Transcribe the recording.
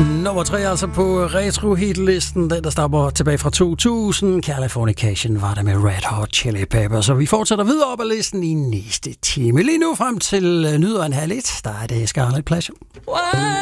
Nummer 3 altså på retro hitlisten, den der stammer tilbage fra 2000. Californication var der med Red Hot Chili Peppers, så vi fortsætter videre op ad listen i næste time. Lige nu frem til nyder en halv 1, der er det Scarlet Pleasure.